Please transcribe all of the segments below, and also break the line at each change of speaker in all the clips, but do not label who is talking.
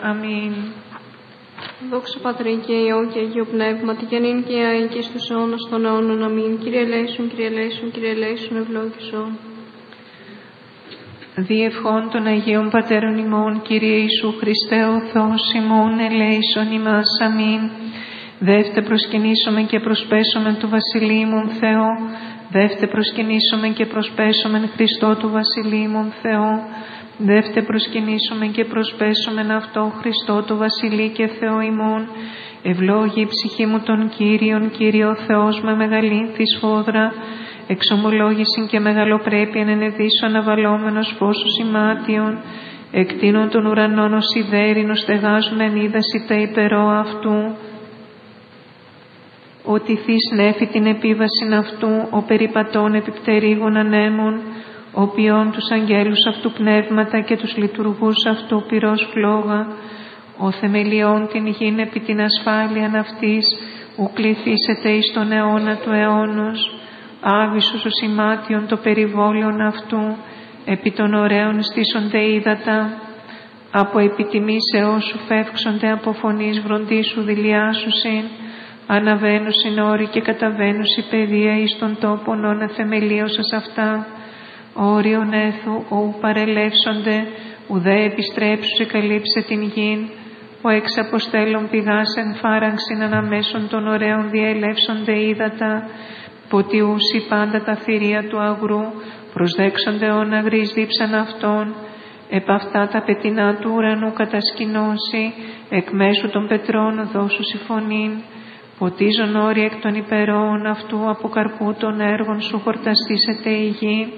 Αμήν.
Δόξα Πατρί και Υιό και Αγίου Πνεύματι, και νυν και αεί και στους αιώνας των αιώνων. Αμήν. Κύριε ελέησον, Κύριε ελέησον, Κύριε ελέησον, ευλόγησον.
Διευχών των Αγίων Πατέρων ημών, Κύριε Ιησού Χριστέ ο Θεός ημών, ελέησον ημάς. Αμήν. Δεύτε προσκυνήσομεν και προσπέσομεν του Βασιλείμων Θεό. Δεύτε προσκυνήσομεν και προσπέσομεν Χριστό του Βασιλείμων Θεό. Δεύτε προσκυνήσομεν και προσπέσομεν αυτό Χριστό του Βασιλεί και Θεό ημών. Ευλόγη η ψυχή μου των Κύριων, Κύριο Θεός με μεγαλύνθη σφόδρα. Εξομολόγησιν και μεγαλοπρέπειαν ενεδίσου αναβαλόμενος φώσος ημάτιον. Εκτείνων των ουρανών ως σιδέρινο στεγάζουν εν είδαση τα υπερό αυτού. Ότι θείς νέφη την επίβασιν αυτού, ο περιπατών επιπτερίγων ανέμων, ο ποιών τους αγγέλους αυτού πνεύματα και τους λειτουργούς αυτού πυρός φλόγα, ο θεμελιών την γην επί την ασφάλειαν αυτής, ου κληθήσετε εις τον αιώνα του αιώνος, άβυσος ο σημάτιον το περιβόλιον αυτού, επί των ωραίων στήσονται ύδατα, από επιτιμήσεώς σου φεύξονται από φωνής βροντίσου δηλιάσουσιν, αναβαίνουσιν όροι και καταβαίνουσι παιδεία εις των τόπων όν θεμελίωσας αυτά, όριον έθου ου παρελεύσονται, ουδέ επιστρέψουσι καλύψε την γην, ο εξ αποστέλων πηγάς εν φάραγξιν αναμέσων των ωραίων διελεύσονται ύδατα, ποτιούσι πάντα τα θηρία του αγρού, προσδέξονται όν αγρής δίψαν αυτών, επ' αυτά τα πετεινά του ουρανού κατασκηνώσει, εκ μέσου των πετρών δώσουσι φωνήν, ποτίζον όροι εκ των υπερών αυτού, από καρπού των έργων σου χορταστήσεται η γη.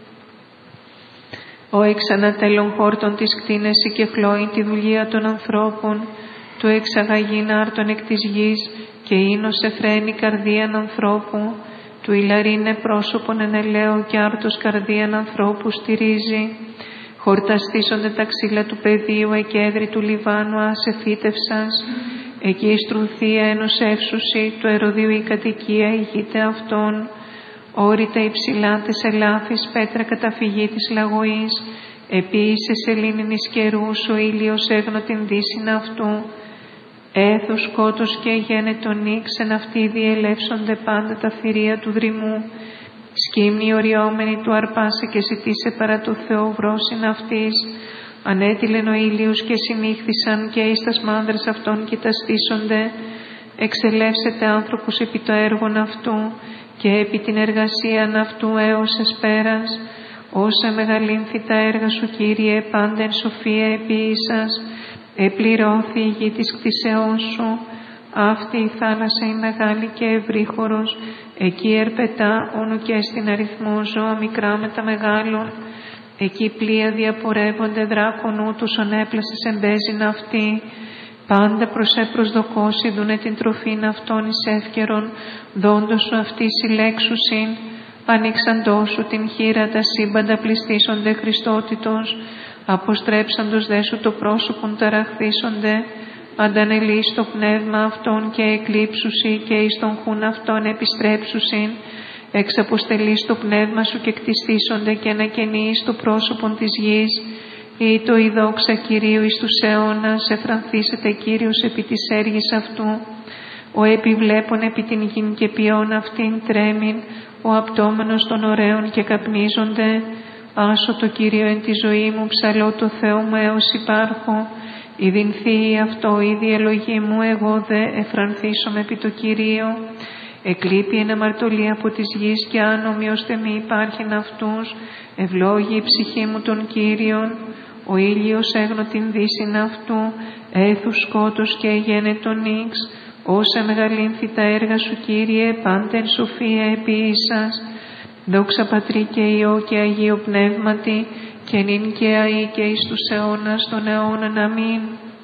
Ο εξ ανατέλων χόρτων της κτίνεση και χλώει τη δουλεία των ανθρώπων, του εξαγαγήν άρτων εκ της γης και ίνος εφραίνει καρδίαν ανθρώπου, του ηλαρίνε πρόσωπον εν ελαίο και άρτος καρδίαν ανθρώπου στηρίζει. Χορταστήσονται τα ξύλα του πεδίου, εκέδρη του Λιβάνου ασεφύτευσας, εκεί στρουθία ενός εύσουσι, του Εροδίου η κατοικία ηγείται αυτών. Όρητα υψηλά τες ελάφης, πέτρα καταφυγή της λαγωής, επίησε σελήνην εις καιρούς, ο ήλιος έγνω την δύσιν αυτού. Έθος, σκότος και γένετον νύξ, εν αυτοί διελεύσονται πάντα τα θηρία του δρυμού. Σκύμνη οριόμενη του αρπάσε και ζητήσε παρά το Θεό βρόσιν αυτής. Ανέτειλεν ο ήλιος και συνήχθησαν και εις τας μάνδρες αυτών κοιταστήσονται. Εξελεύσετε άνθρωπος επί το έργον αυτού και επί την εργασίαν αυτού έως εσπέρας. Όσα μεγαλύνθη τα έργα σου, Κύριε, πάντα εν σοφία επίησας. Επληρώθη η γη της κτισεώς σου. Αυτή η θάλασσα η μεγάλη και ευρύχωρος. Εκεί ερπετά όνου και στην αριθμό ζώα μικρά με τα μεγάλων. Εκεί πλοία διαπορεύονται δράκων ούτους ονέπλασες εμπέζιν αυτή. Πάντα προς προσδοκώσει δούνε την τροφήν αυτών εις εύκαιρον, δόντος σου αυτή συλλέξουσιν. Ανοίξαντός σου την χείρα τα σύμπαντα πληστήσονται Χριστότητος, αποστρέψαντος δε σου το πρόσωπον ταραχθήσονται. Αντανελείς το πνεύμα αυτών και εκλείψουσι και εις τον χούν αυτών επιστρέψουσιν. Εξαποστελείς το πνεύμα σου και κτιστήσονται και ανακαινείς το πρόσωπον της γης. Ή το η δόξα Κυρίου εις τους αιώνας, εφρανθήσεται Κύριος επί της έργης αυτού. Ο επιβλέπων επί την γην και ποιόν αυτήν τρέμην, ο απτόμενος των ωραίων και καπνίζονται. Άσω το Κύριο εν τη ζωή μου, ψαλώ το Θεό μου έως υπάρχω. Ιδινθεί αυτό, ήδη ελογή μου, εγώ δε εφρανθήσομαι επί το Κυρίο. Εκλείπει εν αμαρτωλή από της γης και άνομοι ώστε μη υπάρχειν αυτούς. Ευλόγη η ψυχή μου των Κύριων. Ο ήλιος έγνω την δύσιν αυτού. Έθους σκότος και γένετον νύξ. Όσα μεγαλύνθη τα έργα σου, Κύριε, πάντα εν σοφία επίησας. Δόξα Πατρί και Υιό και Αγίου Πνεύματι, και νυν και αεί και εις τους αιώνας των αιώνων. Αμήν.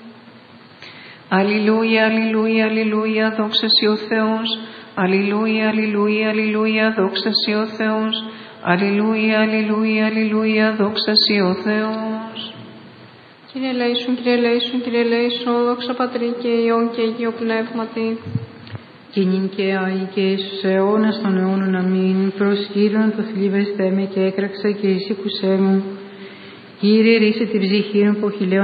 Αλληλούια, αλληλούια, αλληλούια, δόξα σοι ο Θεός. Αλληλούια, αλληλούια, αλληλούια, δόξα σοι ο Θεός. Αλληλούια, αλληλούια, αλληλούια, δόξα σοι ο Θεός.
Κύριε ελέησον, Κύριε ελέησον, Κύριε ελέησον, δόξα Πατρί και Υιό και Αγίου Πνεύματι.
Και νυν και αεί και εις τους αιώνας των αιώνων. Αμήν. Προς Κύριον το θλίβεστέ με και έκραξα και εισήκουσέ μου. Κύριε, ρίσε την ψυχή μου από χιλέων